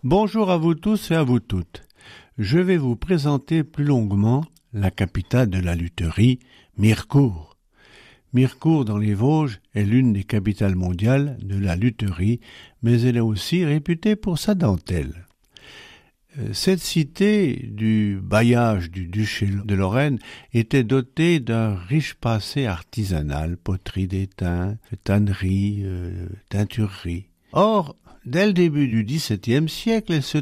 Bonjour à vous tous et à vous toutes. Je vais vous présenter plus longuement la capitale de la lutherie, Mirecourt. Mirecourt dans les Vosges est l'une des capitales mondiales de la lutherie, mais elle est aussi réputée pour sa dentelle. Cette cité du bailliage du duché de Lorraine était dotée d'un riche passé artisanal, poterie d'étain, tannerie, teinturerie. Or, dès le début du XVIIe siècle, elle se